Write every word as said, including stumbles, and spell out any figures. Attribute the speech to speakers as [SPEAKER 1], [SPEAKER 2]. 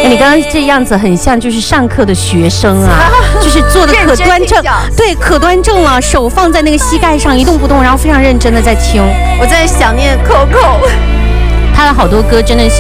[SPEAKER 1] 哎，你刚刚这样子很像就是上课的学生啊，就是坐的可端正，对，可端正了，手放在那个膝盖上一动不动，然后非常认真的在听。
[SPEAKER 2] 我在想念 Coco，
[SPEAKER 1] 他的好多歌真的是。